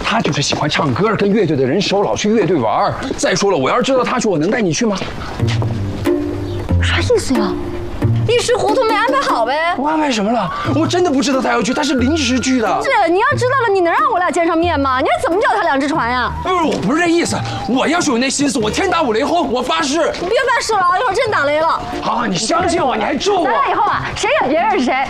他就是喜欢唱歌，跟乐队的人熟，老去乐队玩。再说了，我要是知道他去，我能带你去吗？ 啥意思呀？一时糊涂没安排好呗。 我安排什么了？我真的不知道他要去，他是临时去的。 是，你要知道了，你能让我俩见上面吗？你还怎么脚踏两只船呀？ 我不是这意思，我要是有那心思，我天打五雷轰，我发誓。 你别发誓了，一会儿真打雷了。 好，你相信我，你还咒我。 咱俩以后啊，谁也别认识谁。